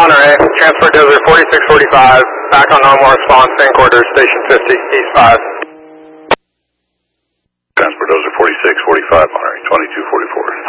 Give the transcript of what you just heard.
Monterey, transfer Dozer 4645, back on normal response, in quarter, station 50, east 5. Transfer Dozer 4645, Monterey, 2244.